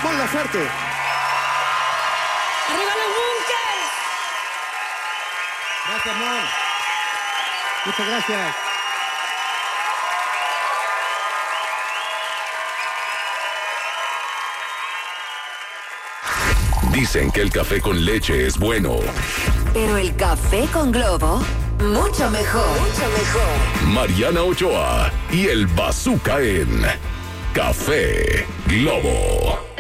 Mon Laferte. ¡Arriba los Bunkers! Gracias, Mon. Muchas gracias. Dicen que el café con leche es bueno. Pero el café con Globo, mucho mejor. Mucho mejor. Mariana Ochoa y el Bazooka en Café Globo.